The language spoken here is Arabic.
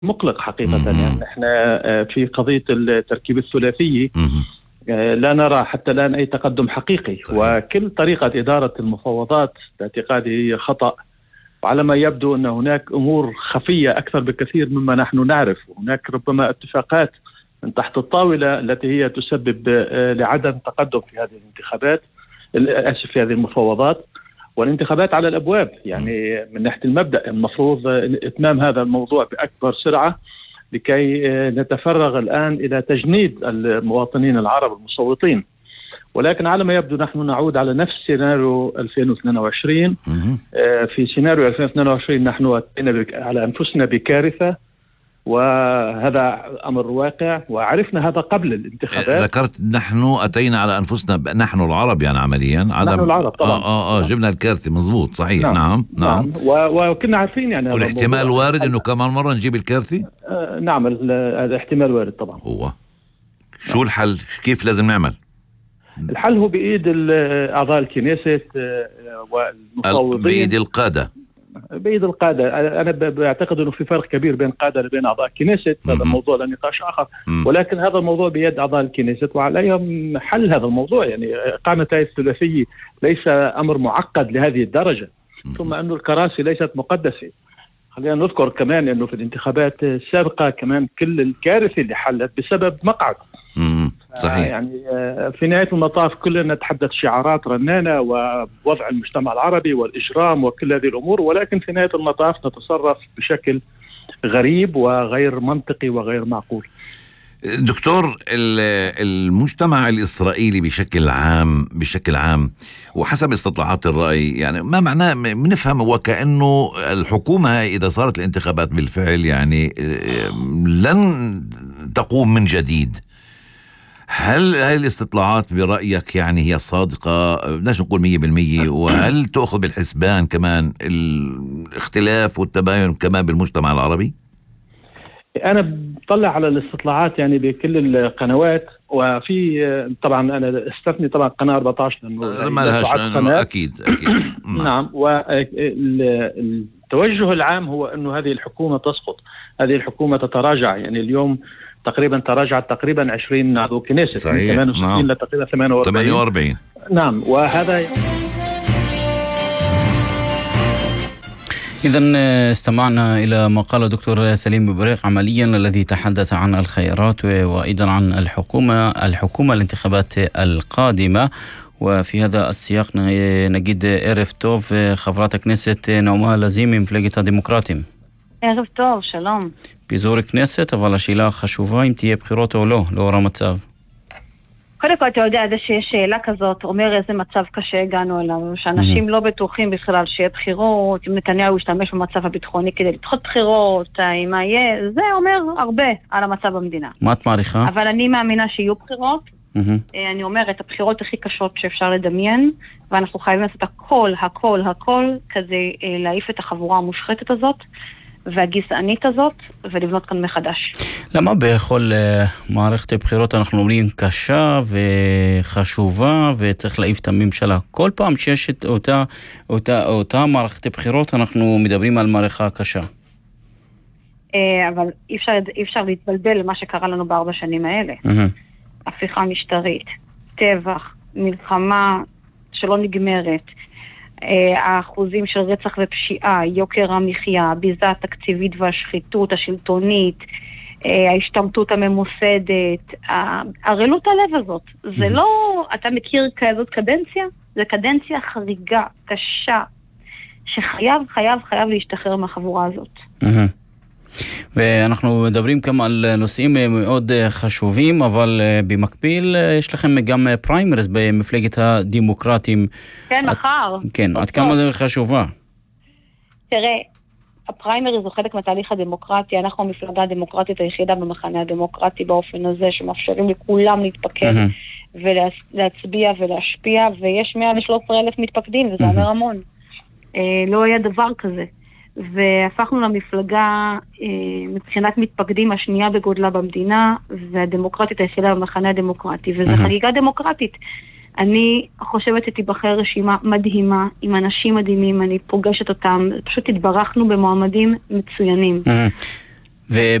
مقلق حقيقة. يعني احنا في قضية التركيب الثلاثي لا نرى حتى الآن أي تقدم حقيقي. وكل طريقة إدارة المفاوضات باعتقادي هي خطأ، وعلى ما يبدو أن هناك أمور خفية أكثر بكثير مما نحن نعرف. هناك ربما اتفاقات من تحت الطاولة التي هي تسبب لعدم تقدم في هذه الانتخابات، في هذه المفاوضات، والانتخابات على الأبواب. يعني من ناحية المبدأ المفروض إتمام هذا الموضوع بأكبر سرعة لكي نتفرغ الآن إلى تجنيد المواطنين العرب المصوتين. ولكن على ما يبدو نحن نعود على نفس سيناريو 2022. في سيناريو 2022 نحن أتينا على أنفسنا بكارثة، وهذا أمر واقع، وعرفنا هذا قبل الانتخابات. ذكرت نحن أتينا على أنفسنا، نحن العرب يعني عمليا نحن العرب طبعا. جبنا الكارثة، مظبوط، صحيح. نعم. وكنا عارفين يعني والاحتمال وارد أنه كمان مرة نجيب الكارثة. نعم، هذا احتمال وارد طبعا. هو شو الحل؟ كيف لازم نعمل؟ الحل هو بإيد أعضاء الكنيسة والمفاوضين، بإيد القادة. أنا بعتقد أنه في فرق كبير بين قادة وبين أعضاء الكنيسة. هذا موضوع لنقاش آخر، ولكن هذا الموضوع بيد أعضاء الكنيسة وعليهم حل هذا الموضوع. يعني إقامة هذه الثلاثية ليس أمر معقد لهذه الدرجة، ثم أنه الكراسي ليست مقدسة. خلينا نذكر كمان أنه في الانتخابات السابقة كمان كل الكارثة اللي حلت بسبب مقعد. صحيح. يعني في نهاية المطاف كلنا نتحدث شعارات رنانة ووضع المجتمع العربي والإجرام وكل هذه الأمور، ولكن في نهاية المطاف نتصرف بشكل غريب وغير منطقي وغير معقول. دكتور، المجتمع الإسرائيلي بشكل عام وحسب استطلاعات الرأي، يعني ما معناه بنفهم وكأنه الحكومة إذا صارت الانتخابات بالفعل يعني لن تقوم من جديد. هل هذه الاستطلاعات برأيك يعني هي صادقة؟ بدناش نقول 100%، وهل تأخذ بالحسبان كمان الاختلاف والتباين كمان بالمجتمع العربي؟ أنا بطلع على الاستطلاعات يعني بكل القنوات، وفي طبعا أنا استثني طبعا قناة 14 لأنه ما لهاش أكيد. نعم. والتوجه العام هو أنه هذه الحكومة تسقط، هذه الحكومة تتراجع. يعني اليوم تقريبا تراجعت تقريبا 20 عضو كنيسة، من 68 لتقريبا 48. نعم. وهذا إذن استمعنا إلى ما قال دكتور سليم ببريق عمليا الذي تحدث عن الخيارات وأيضا عن الحكومة الانتخابات القادمة. وفي هذا السياق نجد عرف טוב חברת הכנסת נעמה לזימי ממפלגת הדמוקרטים. ערב טוב, שלום. פיזור כנסת, אבל השאלה החשובה אם תהיה בחירות או לא, לאור המצב. קודם כל, אתה יודע, זה שיש שאלה כזאת, אומר איזה מצב קשה הגענו אליו, שאנשים לא בטוחים בכלל שיהיה בחירות, אם נתניהו ישתמש במצב הביטחוני כדי לדחות בחירות, מה יהיה, זה אומר הרבה על המצב במדינה. מה את מעריכה? אבל אני מאמינה שיהיו בחירות. אני אומרת, הבחירות הכי קשות שאפשר לדמיין, ואנחנו חייבים לעשות הכל כדי להעיף את החבורה המושחתת הזאת, והגזענית הזאת, ולבנות כאן מחדש. למה בכל מערכת הבחירות אנחנו אומרים קשה וחשובה וצריך להעיף את הממשלה? כל פעם שיש את אותה מערכת הבחירות אנחנו מדברים על מערכה קשה. אבל אי אפשר להתבלבל למה שקרה לנו ב4 שנים האלה. הפיכה משטרית, טבח, מלחמה שלא נגמרת, האחוזים של רצח ופשיעה, יוקר המחיה, ביזה התקציבית והשחיתות השלטונית, ההשתמטות הממוסדת, הרעלות הלב הזאת. זה לא, אתה מכיר כזאת קדנציה? זה קדנציה חריגה, קשה, שחייב להשתחרר מהחבורה הזאת. ואנחנו מדברים גם על נושאים מאוד חשובים, אבל במקביל יש לכם גם פריימריז במפלגת הדמוקרטים. כן, מחר. כן, עד כמה זה חשובה? תראה, הפריימריז הוא חלק מהתהליך הדמוקרטי. אנחנו המפלגה הדמוקרטית היחידה במחנה הדמוקרטי באופן הזה, שמאפשרים לכולם להתפקד ולהצביע ולהשפיע, ויש 113,000 מתפקדים, וזה אומר המון. לא היה דבר כזה. והפכנו למפלגה מבחינת מתפקדים השנייה בגודלה במדינה, והדמוקרטית היחידה במחנה הדמוקרטי, וזו חגיגה דמוקרטית. אני חושבת שתיבחר רשימה מדהימה, עם אנשים מדהימים, אני פוגשת אותם, פשוט התברכנו במועמדים מצוינים.